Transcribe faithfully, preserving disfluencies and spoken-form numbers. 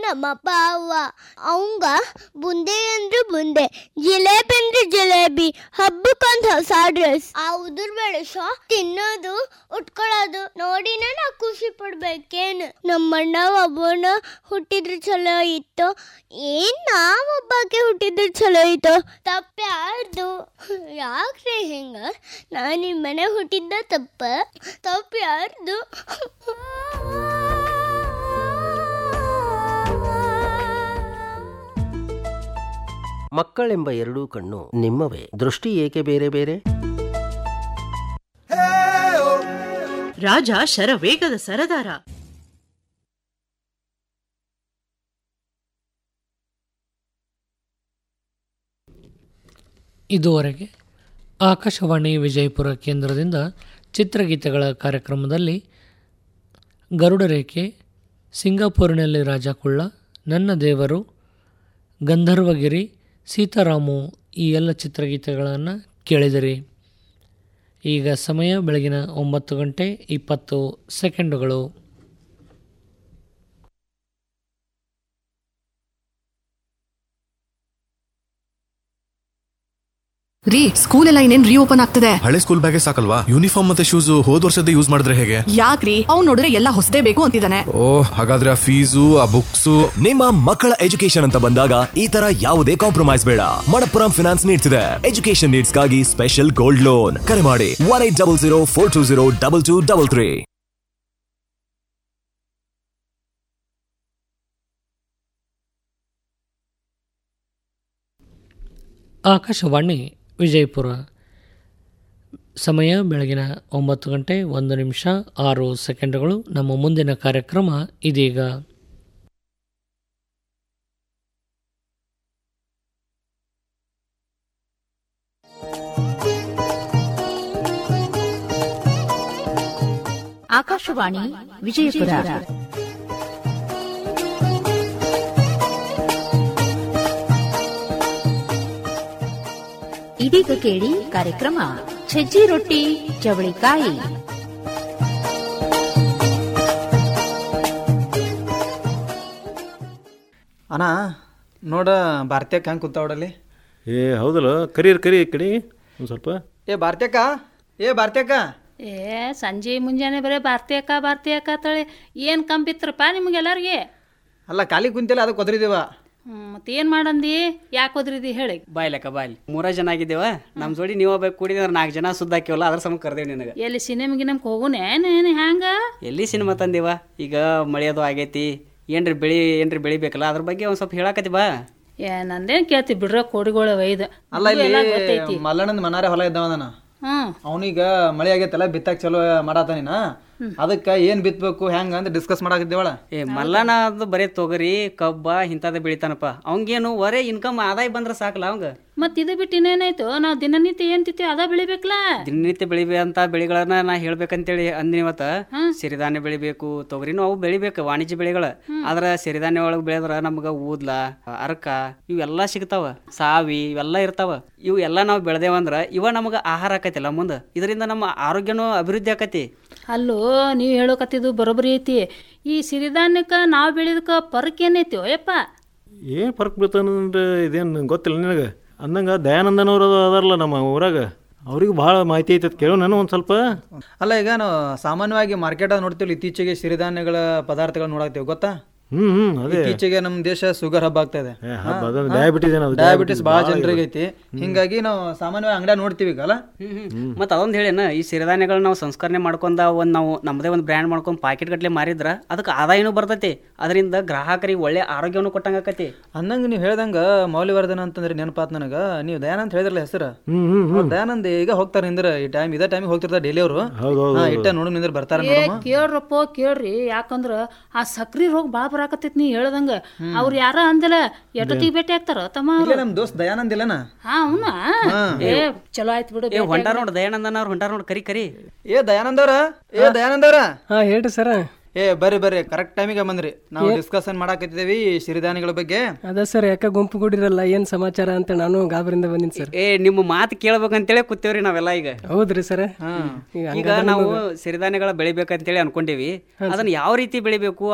ನಮ್ಮಪ್ಪ ಅವ್ವ. ಅವಂಗ ಬುಂದೆ ಅಂದ್ರೆ ಬುಂದೆ, ಜಿಲೇಬಿ ಅಂದ್ರೆ ಜಿಲೇಬಿ, ಹಬ್ಬಕ್ಕೊಂದು ಹೊಸ ಡ್ರೆಸ್. ಆ ಉದುರ್ ಬೇಳೆ ಶೋ ತಿನ್ನೋದು ಉಟ್ಕೊಳ್ಳೋದು ನೋಡಿನ ನಾ ಖುಷಿ ಪಡ್ಬೇಕೇನು? ನಮ್ಮಣ್ಣ ಒಬ್ಬನ ಹುಟ್ಟಿದ್ರೆ ಚಲೋ ಇತ್ತು, ಏನ್ ನಾವ್ ಒಬ್ಬಕ್ಕೆ ಹುಟ್ಟಿದ್ರೆ ಚಲೋ ಇತ್ತು? ತಪ್ಪ ಯಾರ್ದು? ಯಾಕ್ರೆ ಹಿಂಗ? ನಾ ನಿಮ್ಮ ಮನೆ ಹುಟ್ಟಿದ್ದ ತಪ್ಪ? ತಪ್ಪ ಯಾರ್ದು? ಮಕ್ಕಳೆಂಬ ಎರಡೂ ಕಣ್ಣು ನಿಮ್ಮವೇ, ದೃಷ್ಟಿ ಏಕೆ ಬೇರೆ ಬೇರೆ? ರಾಜ ಶರವೇಗದ ಸರದಾರ. ಇದುವರೆಗೆ ಆಕಾಶವಾಣಿ ವಿಜಯಪುರ ಕೇಂದ್ರದಿಂದ ಚಿತ್ರಗೀತೆಗಳ ಕಾರ್ಯಕ್ರಮದಲ್ಲಿ ಗರುಡರೇಖೆ, ಸಿಂಗಾಪುರಿನಲ್ಲಿ ರಾಜಕುಳ್ಳ, ನನ್ನ ದೇವರು, ಗಂಧರ್ವಗಿರಿ, ಸೀತಾರಾಮು ಈ ಎಲ್ಲ ಚಿತ್ರಗೀತೆಗಳನ್ನು ಕೇಳಿದಿರಿ. ಈಗ ಸಮಯ ಬೆಳಗಿನ ಒಂಬತ್ತು ಗಂಟೆ ಇಪ್ಪತ್ತು ಸೆಕೆಂಡುಗಳು. ರೀ, ಸ್ಕೂಲ್ ಎಲ್ಲ ಇನ್ನೇನ್ ರೀಓಪನ್ ಆಗ್ತದೆ. ಹಳೆ ಸ್ಕೂಲ್ ಬ್ಯಾಗೇ ಸಾಕಲ್ವಾ? ಯೂನಿಫಾರ್ಮ್ ಮತ್ತೆ ಶೂಸ್ ಹೋದ್ ವರ್ಷದ ಯೂಸ್ ಮಾಡಿದ್ರೆ ಹೇಗೆ? ಯಾಕ್ರಿ, ಅವ್ನು ನೋಡಿದ್ರೆ ಎಲ್ಲ ಹೊಸದೇ ಬೇಕು ಅಂತಿದ್ದಾನೆ. ಓ, ಹಾಗಾದ್ರೆ ಆ ಫೀಸು ಆ ಬುಕ್ಸ್. ನಿಮ್ಮ ಮಕ್ಕಳ ಎಜುಕೇಶನ್ ಅಂತ ಬಂದಾಗ ಈ ತರ ಯಾವುದೇ ಕಾಂಪ್ರಮೈಸ್ ಬೇಡ. ಮಣಪ್ಪುರಂ ಫಿನಾನ್ಸ್ ನೀಡ್ಸ್ ಇದೆ ಎಜುಕೇಶನ್ ನೀಡ್ಸ್ ಗಾಗಿ ಸ್ಪೆಷಲ್ ಗೋಲ್ಡ್ ಲೋನ್. ಕರೆ ಮಾಡಿ one eight double zero four two zero double two double three. Akashvani Vijayapura. ಸಮಯ ಬೆಳಗಿನ ಒಂಬತ್ತು ಗಂಟೆ ಒಂದು ನಿಮಿಷ ಆರು ಸೆಕೆಂಡುಗಳು. ನಮ್ಮ ಮುಂದಿನ ಕಾರ್ಯಕ್ರಮ ಇದೀಗ. ಆಕಾಶವಾಣಿ ವಿಜಯಪುರ. ಇದೀಗ ಕೇಳಿ ಕಾರ್ಯಕ್ರಮ ಸಜ್ಜಿ ರೊಟ್ಟಿ ಚವಳಿಕಾಯಿ. ಅಣ್ಣ ನೋಡ, ಭಾರತೀಯಕ್ಕ ಹೆಂಗೆ ಕೂತಾವಡಲ್ಲಿ? ಏ ಹೌದಲ್ಲ, ಕರೀರ್ ಕರಿ ಕಡಿ ಒಂದು ಸ್ವಲ್ಪ. ಏ ಭಾರತೀಯಕ್ಕ, ಏ ಭಾರತೀಯಕ್ಕ. ಏ ಸಂಜೆ ಮುಂಜಾನೆ ಬರೀ ಭಾರತೀಯಕ್ಕ ಭಾರತೀಯಕ್ಕ ತಳಿ ಏನು ಕಂಬಿತ್ರಪ್ಪ ನಿಮಗೆಲ್ಲರಿಗೆ? ಅಲ್ಲ, ಖಾಲಿ ಕುಂತಿಲ್ಲ, ಅದಕ್ಕೆ ಒದ್ರಿದೇವ. ಮತ್ತೇನು ಮಾಡಂದಿ? ಯಾಕೆ ಒದ್ರಿದಿ ಹೇಳಿ? ಬಾಯ್ಲಕ್ಕ ಬಾಯ್ಲಿ, ಮೂರ ಜನ ಆಗಿದ್ದೇವ. ನಮ್ಮ ಜೋಡಿ ನೀವು ಬೇಕು ಕೂಡಿದ್ರೆ ನಾಲ್ಕು ಜನ ಸುದ್ದ ಹಾಕಿವಲ್ಲ, ಅದ್ರ ಸಮ ಕರ್ದೇವ್ ನಿನಗೆ. ಎಲ್ಲಿ ಸಿನಿಮಾ ಗಿನಮ್ಗೆ ಹೋಗುನೆ ಹ್ಯಾಂಗ? ಎಲ್ಲಿ ಸಿನಿಮಾ ತಂದಿವ? ಈಗ ಮಳೆಯೋದು ಆಗೈತಿ, ಏನ್ರಿ ಬೆಳಿ ಏನ್ರಿ ಬೆಳಿಬೇಕಲ್ಲ, ಅದ್ರ ಬಗ್ಗೆ ಒಂದು ಸ್ವಲ್ಪ ಹೇಳಾಕತಿ ಬಾ. ಏ ನಂದೇನು ಕೇಳ್ತಿ ಬಿಡ್ರ, ಕೋಡಿಗಳ ಒಯ್ದ. ಅಲ್ಲ, ಇಲ್ಲಿ ಮಲ್ಲಣ್ಣನ ಮನಾರೆ ಹೊಲ ಇದ್ದಾವನ. ಅವನೀಗ ಮಳೆ ಆಗೈತಲ್ಲ, ಬಿತ್ತಾಕ ಚಲೋ ಮಾಡಾತಾನಿನ. ಅದಕ್ಕೆ ಏನ್ ಬಿತ್ತಬೇಕು ಹೆಂಗ ಅಂತ ಡಿಸ್ಕಸ್ ಮಾಡಾಕಿದ್ದೇವಳ. ಏ ಮಲ್ಲನ ಅದು ಬರೀ ತೊಗರಿ ಕಬ್ಬ ಇಂಥದ ಬೆಳಿತಾನಪ್ಪ. ಅವಂಗೇನು ಒರೇ ಇನ್ಕಮ್ ಆದಾಯ ಬಂದ್ರೆ ಸಾಕಲ್ಲ ಅವಂಗ. ಮತ್ ಇದು ಬಿಟ್ಟು ಇನ್ನೇನಾಯ್ತು? ನಾವು ದಿನನಿತ್ಯ ಏನ್ ತಿಂತೀವಿ ಅದ ಬೆಳಿಬೇಕಲ್ಲ. ದಿನನಿತ್ಯ ಬೆಳಿಬೇಕಂತ ಬೆಳೆಗಳನ್ನ ನಾ ಹೇಳ್ಬೇಕಂತೇಳಿ ಅಂದಿನ ಇವತ್ತ. ಸಿರಿಧಾನ್ಯ ಬೆಳಿಬೇಕು, ತೊಗರಿನೂ ಅವು ಬೆಳಿಬೇಕು, ವಾಣಿಜ್ಯ ಬೆಳೆಗಳ. ಆದ್ರ ಸಿರಿಧಾನ್ಯ ಒಳಗೆ ಬೆಳೆದ್ರ ನಮ್ಗ ಊದ್ಲ, ಅರ್ಕ ಇವೆಲ್ಲಾ ಸಿಗ್ತಾವ, ಸಾವಿ ಇವೆಲ್ಲ ಇರ್ತಾವ. ಇವು ಎಲ್ಲಾ ನಾವು ಬೆಳೆದೇವಂದ್ರ ಇವ ನಮಗ ಆಹಾರ ಆಕತಿಲ್ಲ ಮುಂದ. ಇದರಿಂದ ನಮ್ಮ ಆರೋಗ್ಯನೂ ಅಭಿವೃದ್ಧಿ ಆಕತಿ. ಅಲ್ಲೋ, ನೀವು ಹೇಳೋಕತ್ತಿದ್ದು ಬರೋಬ್ಬರಿ ಐತಿ. ಈ ಸಿರಿಧಾನ್ಯಕ್ಕೆ ನಾವು ಬೆಳೆದಕ್ಕ ಪರಕ್ ಏನೈತಿ ಯಪ್ಪ? ಏನು ಫರ್ಕ್ ಬೀಳ್ತಾನಂದ್ರೆ ಇದೇನು ಗೊತ್ತಿಲ್ಲ ನಿನಗೆ. ಅಂದಂಗೆ ದಯಾನಂದನವ್ರು ಅದಾರಲ್ಲ ನಮ್ಮ ಊರಾಗ, ಅವ್ರಿಗೆ ಭಾಳ ಮಾಹಿತಿ ಐತತ್, ಕೇಳೋ ನಾನು ಒಂದು ಸ್ವಲ್ಪ. ಅಲ್ಲ, ಈಗ ನಾವು ಸಾಮಾನ್ಯವಾಗಿ ಮಾರ್ಕೆಟ್ ನೋಡ್ತೀವಿ, ಇತ್ತೀಚೆಗೆ ಸಿರಿಧಾನ್ಯಗಳ ಪದಾರ್ಥಗಳು ನೋಡಾಕ್ತೀವಿ, ಗೊತ್ತಾ? ಹ್ಮ್ ಹ್ಮ್ ಅದೇ ಇತ್ತೀಚೆಗೆ ನಮ್ಮ ದೇಶ ಶುಗರ್ ಹಬ್ಬ ಆಗ್ತಾ ಇದೆ. ಡಯಾಬಿಟಿಸ್ ಡಯಾಬಿಟಿಸ್ ಬಹಳ ಜನರಿಗೆ ಐತಿ. ಹಿಂಗಾಗಿ ನಾವು ಸಾಮಾನ್ಯವಾಗಿ ಅಂಗಡಿ ನೋಡ್ತೀವಿ ಅಲ್ಲ. ಮತ್ತ ಅದೊಂದು ಹೇಳೇನ, ಈ ಸಿರಿಧಾನ್ಯಗಳನ್ನ ನಾವು ಸಂಸ್ಕರಣೆ ಮಾಡ್ಕೊಂಡ ಒಂದ್ ನಾವು ನಮ್ಮದೇ ಒಂದು ಬ್ರ್ಯಾಂಡ್ ಮಾಡ್ಕೊಂಡ್ ಪಾಕೆಟ್ ಗಟ್ಲೆ ಮಾರಿದ್ರ ಅದಕ್ಕೆ ಆದಾಯನೂ ಬರ್ತೈತಿ. ಅದರಿಂದ ಗ್ರಾಹಕರಿಗೆ ಒಳ್ಳೆ ಆರೋಗ್ಯವನ್ನು ಕೊಟ್ಟಂಗ ಆಕತಿ. ಅನ್ನಂಗ ನೀವು ಹೇಳ್ದಂಗ ಮೌಲ್ಯವರ್ಧನ ಅಂತಂದ್ರೆ ನೆನಪಾತ್ ನನಗ. ನೀವು ದಯಾನಂದ್ ಹೇಳಿದ್ರಲ್ಲ ಹೆಸರು, ದಯಾನಂದ್ ಈಗ ಹೋಗ್ತಾರ ನಿಂದ್ರ ಈ ಟೈಮ್ ಇದೇ ಟೈಮಿಗೆ ಹೋಗ್ತಿರ್ತಾರ ಡೈಲಿ ಅವರು. ಇಟ್ಟ ನೋಡು ನಿಂದ್ರ ಬರ್ತಾರ. ಕೇಳ್ರಪ್ಪ ಕೇಳ್ರಿ, ಯಾಕಂದ್ರ ಆ ಸಕ್ರಿ ರೋಗ ಬಾಳ ಬರಾಕತ್ತೈತಿ. ನೀ ಹೇಳ್ದಂಗ ಅವ್ರು ಯಾರ ಅಂದಿಲ್ಲ, ಎಷ್ಟೊತ್ತಿಗೆ ಭೇಟಿ ಆಗ್ತಾರ ತಮ್ಮ? ನಮ್ ದೋಸ್ತ್ ದಯಾನಂದ್ ಇಲ್ಲನ? ಹಾ ಅವ್ನ. ಏ ಚಲೋ ಆಯ್ತು ಬಿಡು. ಏ ಹೊಂಟಾರ ನೋಡ್ ದಯಾನಂದನ ಅವ್ರು ಹೊಂಟಾರ ನೋಡ್, ಕರಿ ಕರಿ. ಏ ದಯಾನಂದವ್ರ, ಏ ದಯಾನಂದವ್ರ. ಹಾ ಹೇಳ್ರಿ ಸರ. ಏ ಬರ್ರಿ ಬರ್ರಿ, ಕರೆಕ್ಟ್ ಟೈಮಿಗೆ ಬಂದ್ರಿ. ನಾವು ಡಿಸ್ಕಷನ್ ಮಾಡಾಕತ್ತಿದ್ದೇವಿ ಸಿರಿಧಾನ್ಯಗಳ ಬಗ್ಗೆ. ಅದ ಸರ್, ಯಾಕ ಗುಂಪು ಕೂಡಿರಲ್ಲ, ಏನ್ ಸಮಾಚಾರ ಅಂತ ನಾನು ಗಾಬರಿಂದ ಬಂದಿನಿ ಸರ್. ಏ ನಿಮ್ಮ ಮಾತು ಕೇಳ್ಬೇಕಂತೇಳಿ ಕೂತೇವ್ರಿ ನಾವೆಲ್ಲ ಈಗ. ಹೌದ್ರಿ ಸರ್. ಈಗ ನಾವು ಸಿರಿಧಾನ್ಯಗಳ ಬೆಳಿಬೇಕಂತೇಳಿ ಅನ್ಕೊಂಡಿವಿ. ಅದನ್ನ ಯಾವ ರೀತಿ ಬೆಳಿಬೇಕು,